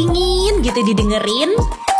ingin gitu didengerin.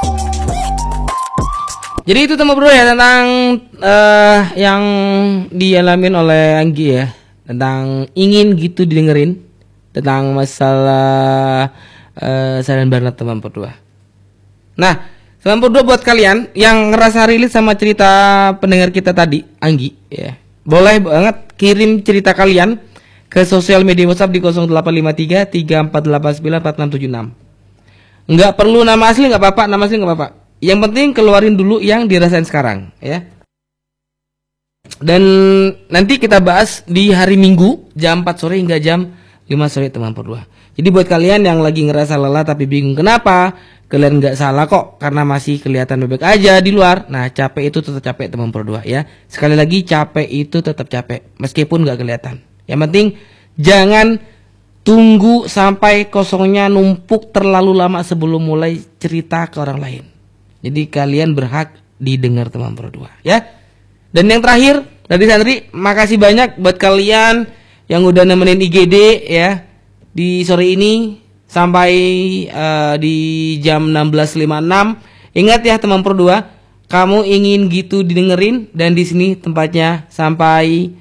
Jadi itu teman bro ya tentang yang dialamin oleh Anggi ya, tentang ingin gitu didengerin, tentang masalah Sarian Barnat teman berdua. Nah, teman berdua buat kalian yang ngerasa relate sama cerita pendengar kita tadi, Anggi ya, boleh banget kirim cerita kalian ke sosial media WhatsApp di 0853 3489 4676. Nggak perlu nama asli nggak apa-apa, nama asli nggak apa-apa. Yang penting keluarin dulu yang dirasain sekarang ya. Dan nanti kita bahas di hari Minggu jam 4 sore hingga jam 5 sore teman berdua. Jadi buat kalian yang lagi ngerasa lelah tapi bingung kenapa, kalian nggak salah kok karena masih kelihatan bebek aja di luar. Nah, capek itu tetap capek teman berdua ya. Sekali lagi capek itu tetap capek meskipun nggak kelihatan. Yang penting jangan tunggu sampai kosongnya numpuk terlalu lama sebelum mulai cerita ke orang lain. Jadi kalian berhak didengar teman berdua ya. Dan yang terakhir dari Sandri, makasih banyak buat kalian yang udah nemenin IGD ya di sore ini sampai di jam 16.56. Ingat ya teman berdua, kamu ingin gitu didengerin dan di sini tempatnya sampai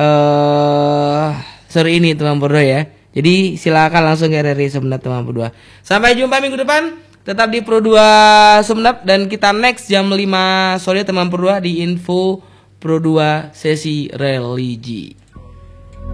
sore ini teman berdua ya. Jadi silakan langsung ke RRI Sumenep teman berdua. Sampai jumpa minggu depan. Tetap di Pro 2 Sumenep dan kita next jam 5 sore teman berdua di Info Pro 2 sesi religi.